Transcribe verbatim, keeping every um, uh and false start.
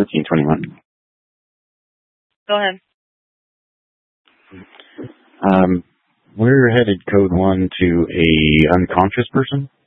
seventeen twenty-one. Go ahead. Um, we're headed code one to a unconscious person.